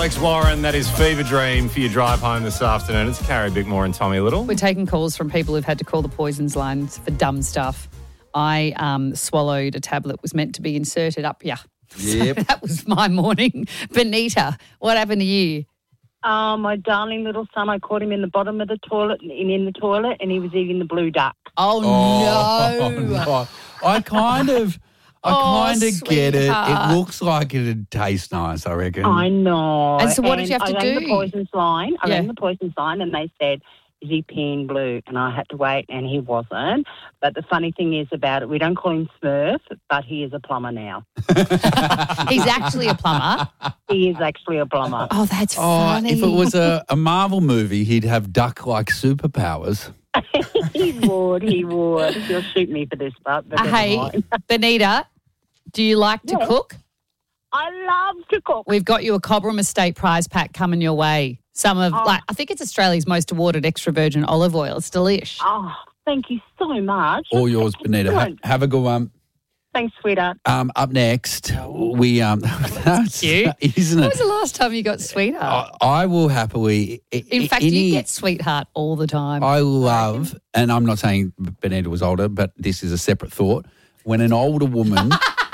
Alex Warren, that is Fever Dream for your drive home this afternoon. It's Carrie Bickmore and Tommy Little. We're taking calls from people who've had to call the poisons lines for dumb stuff. I swallowed a tablet was meant to be inserted up. Yeah. Yep. So that was my morning. Benita, what happened to you? My darling little son, I caught him in the bottom of the toilet, in the toilet, and he was eating the blue duck. Oh, no. I kind of get it. sweetheart. It looks like it'd taste nice, I reckon. I know. And so what did you have to I rang do? the poisons line. I Yeah. rang the poisons line, and they said, is he peeing blue? And I had to wait, and he wasn't. But the funny thing is about it, we don't call him Smurf, but he is a plumber now. He's actually a plumber. He is actually a plumber. Oh, that's funny. If it was a Marvel movie, he'd have duck-like superpowers. He would. He'll shoot me for this, but never Hey, mind. Benita, do you like to Yeah. cook? I love to cook. We've got you a Cobram Estate prize pack coming your way. Some of, I think it's Australia's most awarded extra virgin olive oil. It's delish. Oh, thank you so much. All yours, Benita. Excellent. Have a good one. Thanks, sweetheart. Up next, we that's Cute. isn't When it? was the last time you got sweetheart? I will happily. In fact, you get sweetheart all the time. I love, and I'm not saying Benita was older, but this is a separate thought. When an older woman,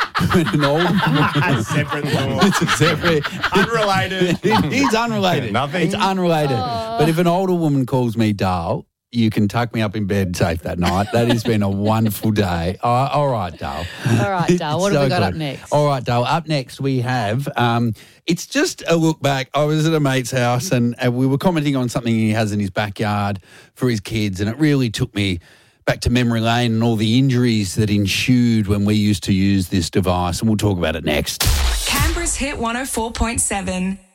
Separate thought. it's a separate, Unrelated. it's unrelated. Nothing. It's unrelated. But if an older woman calls me Dale, you can tuck me up in bed safe that night. That has been a wonderful day. All right, Dale. All right, Dale. What have we got up next? All right, Dale. Up next we have, it's just a look back. I was at a mate's house and we were commenting on something he has in his backyard for his kids, and it really took me back to memory lane and all the injuries that ensued when we used to use this device, and we'll talk about it next. Canberra's Hit 104.7.